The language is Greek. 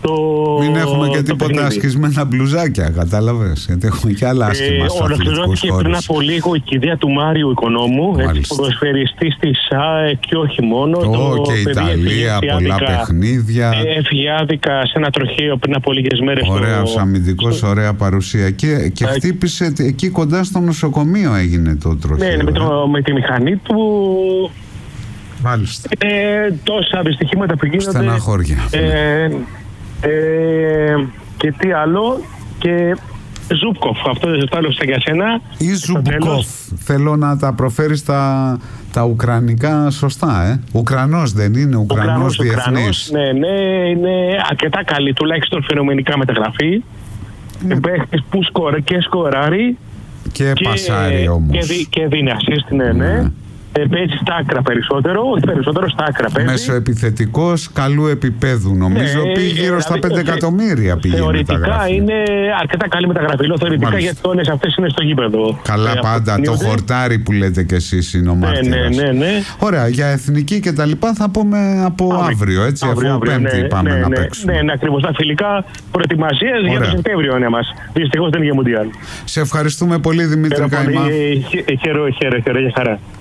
Μην έχουμε και τίποτα ασκισμένα μπλουζάκια, κατάλαβες. Γιατί έχουμε και άλλα άσχημα στους αθλητικούς ολοκληρώθηκε πριν από λίγο η κηδεία του Μάριου Οικονόμου, ποδοσφαιριστής της ΑΕΚ και όχι μόνο. Και Ιταλία, πολλά παιχνίδια. Έφυγε άδικα σε ένα τροχαίο πριν από λίγες μέρες. Ωραίος αμυντικός, ωραία παρουσία. Και χτύπησε εκεί κοντά στο νοσοκομείο, έγινε το τροχαίο. Ναι, με τη μηχανή του. Μάλιστα. Τόσα δυστυχήματα που γίνονται. Στεναχώρια. Και τι άλλο. Και Ζούπκοφ, αυτό δεν το άλλωσα για σένα. Ή Ζουπκοφ. Θέλω να τα προφέρεις τα ουκρανικά σωστά, Ουκρανός δεν είναι, Ουκρανός διεθνής. Ναι, είναι αρκετά καλή, τουλάχιστον φαινομενικά μεταγραφή. Παίχτης που σκοράρει. Και πασάρει όμως. Και δίνει assist, ναι. Παίζει στα άκρα περισσότερο, όχι περισσότερο στα άκρα παίζει. Μεσοεπιθετικός καλού επίπεδου, νομίζω πήγε γύρω στα 5 εκατομμύρια πήγε. Θεωρητικά είναι αρκετά καλή μεταγραφή. Θεωρητικά γιατί όλες αυτές είναι στο γήπεδο. Καλά πάντα, το χορτάρι που λέτε κι εσείς είναι ο μάρτυρας. Ναι. Ωραία, για εθνική και τα λοιπά θα πούμε από αύριο, έτσι, αφού Πέμπτη πάμε να παίξουμε. Ναι, ακριβώς, τα φιλικά προετοιμασίες για το Σεπτέμβριο είναι μας. Δυστυχώς δεν είναι για Μουντιάλ. Σε ευχαριστούμε πολύ, Δημήτρη Καϊμά. Χαίρομαι, για χαρά.